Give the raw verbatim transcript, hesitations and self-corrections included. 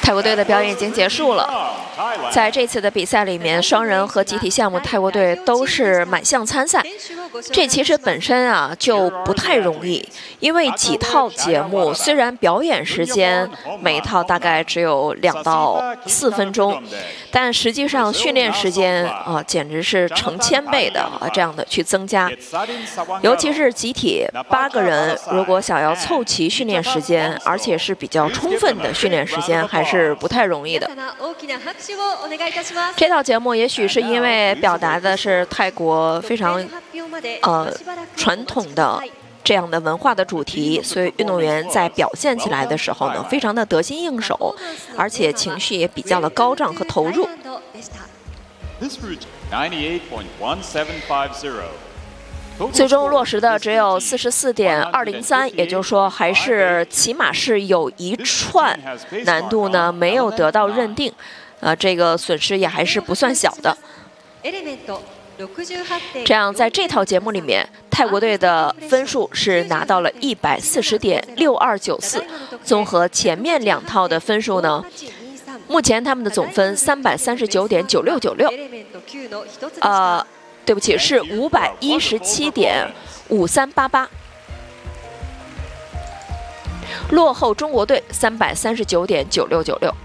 泰国队的表演已经结束了。在这次的比赛里面，双人和集体项目，泰国队都是满项参赛。这其实本身啊就不太容易，因为几套节目虽然表演时间每一套大概只有两到四分钟，但实际上训练时间啊简直是成千倍的啊这样的去增加。尤其是集体八个人，如果想要凑齐训练时间，而且是比较充分的训练时间，还是不太容易的。这套节目也许是因为表达的是泰国非常呃传统的这样的文化的主题，所以运动员在表现起来的时候呢，非常的得心应手，而且情绪也比较的高涨和投入。最终落实的只有四十四点二零三，也就是说，还是起码是有一串难度呢没有得到认定，呃，这个损失也还是不算小的。这样，在这套节目里面，泰国队的分数是拿到了一百四十点六二九四，综合前面两套的分数呢，目前他们的总分三百三十九点九六九六，呃。对不起，是五百一十七点五三八八，落后中国队三百三十九点九六九六。